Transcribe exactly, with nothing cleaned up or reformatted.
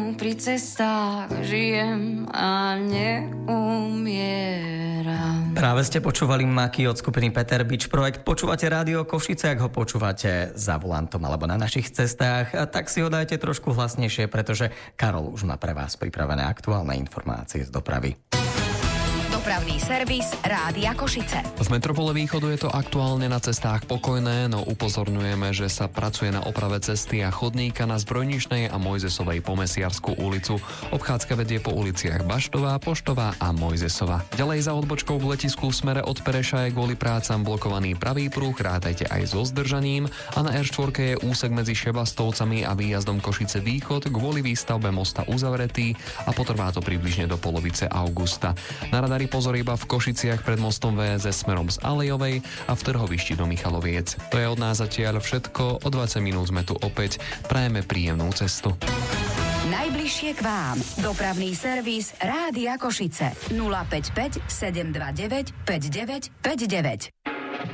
pri cestách žijem a neumieram. Práve ste počúvali Maki od skupiny Peter Beach Projekt. Počúvate Rádio Košice, ak ho počúvate za volantom alebo na našich cestách, tak si ho dajte trošku hlasnejšie, pretože Karol už má pre vás pripravené aktuálne informácie z dopravy. Dopravný servis Rádia Košice. Z metropole východu je to aktuálne na cestách pokojné, no upozorňujeme, že sa pracuje na oprave cesty a chodníka na Zbrojničnej a Mojzesovej po Mesiarsku ulicu. Obchádzka vedie po uliciach Baštová, Poštová a Mojzesova. Ďalej za odbočkou v letisku v smere od Pereša je kvôli prácam blokovaný pravý pruh, rátajte aj so zdržaním, a na er štyri je úsek medzi Šebastovcami a výjazdom Košice východ kvôli výstavbe mosta uzavretý a potrvá to približne do polovice augusta. Na radari pozor iba v Košiciach pred mostom vé es es smerom z Alejovej a v Trhovišti do Michaloviec. To je od nás zatiaľ všetko, o dvadsať minút sme tu opäť. Prajeme príjemnú cestu. Najbližšie k vám. Dopravný servis Rádia Košice. nula päť päť sedem dva deväť päť deväť päť deväť.